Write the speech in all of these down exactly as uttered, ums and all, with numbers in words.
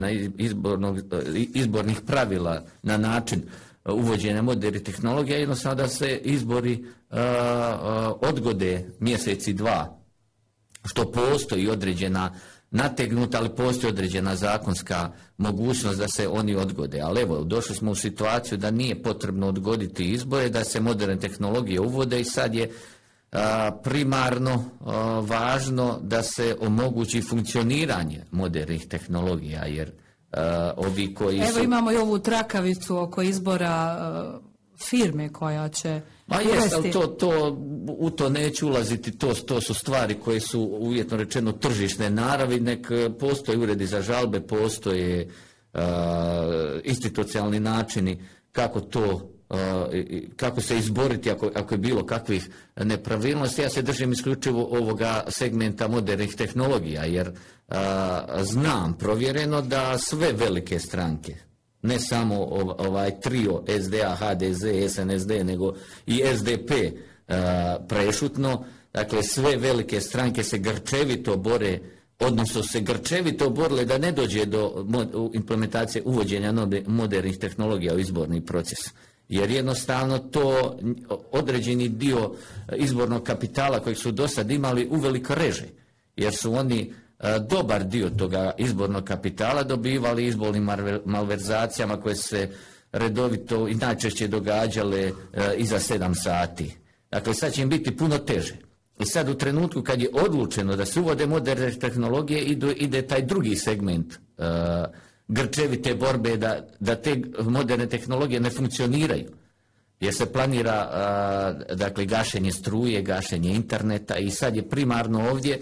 izbornog, izbornih pravila na način uvođenja modernih tehnologija, jednostavno da se izbori a, a, odgode mjeseci dva, što postoji određena nategnuta, ali postoji određena zakonska mogućnost da se oni odgode. Ali evo, došli smo u situaciju da nije potrebno odgoditi izbore, da se moderne tehnologije uvode i sad je a, primarno a, važno da se omogući funkcioniranje modernih tehnologija, jer a, ovi koji evo su... Evo imamo i ovu trakavicu oko izbora a, firme koja će... Ma jest, ali to, to, u to neću ulaziti, to, to su stvari koje su uvjetno rečeno tržišne naravi, nek postoje uredi za žalbe, postoje uh, institucionalni načini kako to, uh, kako se izboriti ako, ako je bilo kakvih nepravilnosti. Ja se držim isključivo ovoga segmenta modernih tehnologija, jer uh, znam provjereno da sve velike stranke, ne samo ovaj trio S D A, H D Z, S N S D, nego i S D P uh, prešutno. Dakle, sve velike stranke se grčevito bore, odnosno se grčevito borile da ne dođe do implementacije uvođenja modernih tehnologija u izborni proces. Jer jednostavno to određeni dio izbornog kapitala kojeg su do sad imali uveliko reže. Jer su oni dobar dio toga izbornog kapitala dobivali izbornim malverzacijama koje se redovito i najčešće događale e, iza sedam sati. Dakle, sad će im biti puno teže. I sad u trenutku kad je odlučeno da se uvode moderne tehnologije, ide, ide taj drugi segment e, grčevite borbe da, da te moderne tehnologije ne funkcioniraju. Jer se planira a, dakle, gašenje struje, gašenje interneta i sad je primarno ovdje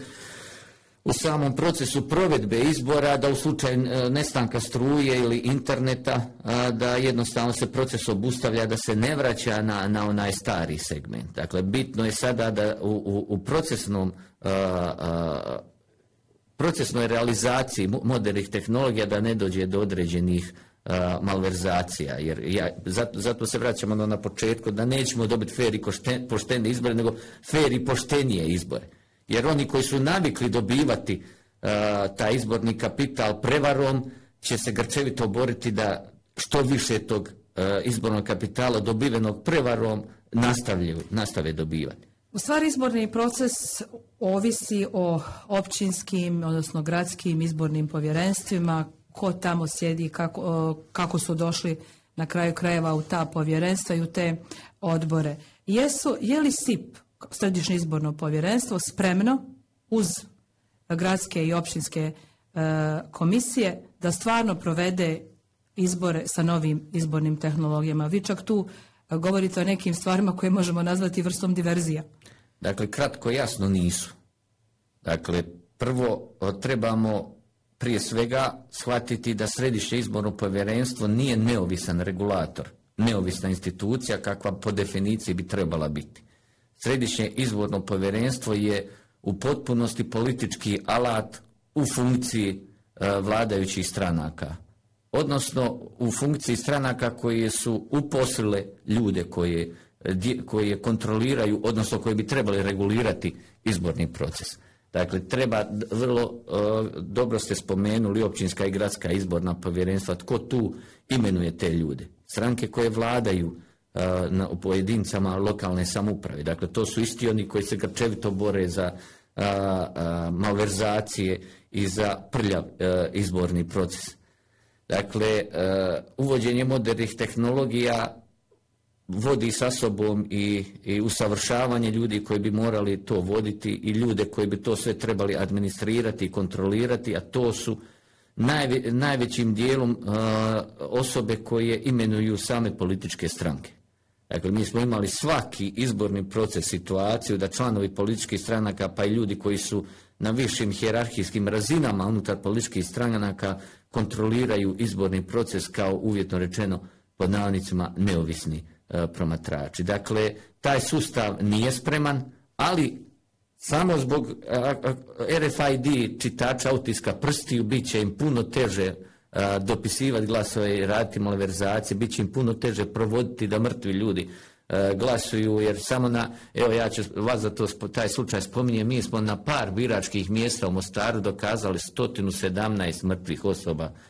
u samom procesu provedbe izbora da u slučaju nestanka struje ili interneta da jednostavno se proces obustavlja, da se ne vraća na, na onaj stari segment. Dakle, bitno je sada da u, u, u procesnom a, a, procesnoj realizaciji modernih tehnologija da ne dođe do određenih a, malverzacija, jer ja, zato, zato se vraćamo na, na početku da nećemo dobiti fer i poštene izbore, nego fer i poštenije izbore. Jer oni koji su navikli dobivati uh, taj izborni kapital prevarom će se grčevito boriti da što više tog uh, izbornog kapitala dobivenog prevarom nastavljaju, nastave dobivati. U stvari izborni proces ovisi o općinskim, odnosno gradskim izbornim povjerenstvima, ko tamo sjedi, kako, kako su došli na kraju krajeva u ta povjerenstva i u te odbore. Jesu, je li S I P, Središnje izborno povjerenstvo, spremno uz gradske i općinske e, komisije da stvarno provede izbore sa novim izbornim tehnologijama? Vi čak tu govorite o nekim stvarima koje možemo nazvati vrstom diverzija. Dakle, kratko jasno nisu. Dakle, prvo trebamo prije svega shvatiti da Središnje izborno povjerenstvo nije neovisan regulator, neovisna institucija kakva po definiciji bi trebala biti. Središnje izborno povjerenstvo je u potpunosti politički alat u funkciji e, vladajućih stranaka, odnosno u funkciji stranaka koje su uposlile ljude koje, koje kontroliraju, odnosno koje bi trebali regulirati izborni proces. Dakle, treba, vrlo e, dobro ste spomenuli općinska i gradska izborna povjerenstva, tko tu imenuje te ljude? Stranke koje vladaju na pojedincama lokalne samouprave. Dakle, to su isti oni koji se grčevito bore za a, a, malverzacije i za prljav a, izborni proces. Dakle, a, uvođenje modernih tehnologija vodi sa sobom i, i usavršavanje ljudi koji bi morali to voditi i ljude koji bi to sve trebali administrirati i kontrolirati, a to su najve, najvećim dijelom a, osobe koje imenuju same političke stranke. Dakle, mi smo imali svaki izborni proces situaciju da članovi političkih stranaka pa i ljudi koji su na višim hijerarhijskim razinama unutar političkih stranaka kontroliraju izborni proces kao uvjetno rečeno pod navodnicima neovisni e, promatrači. Dakle, taj sustav nije spreman, ali samo zbog R F I D čitača otiska prstiju bit će im puno teže a, dopisivati glasove i raditi malverzacije, bit će im puno teže provoditi da mrtvi ljudi a, glasuju, jer samo na, evo ja ću vas za to taj slučaj spominjem, mi smo na par biračkih mjesta u Mostaru dokazali sto sedamnaest mrtvih osoba